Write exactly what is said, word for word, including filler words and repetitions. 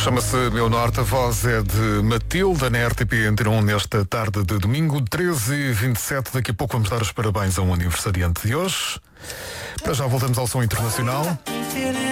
Chama-se Meu Norte, a voz é de Matilda na R T P Antena um nesta tarde de domingo, treze e vinte e sete. Daqui a pouco vamos dar os parabéns a um aniversariante de hoje. Para já voltamos ao som internacional.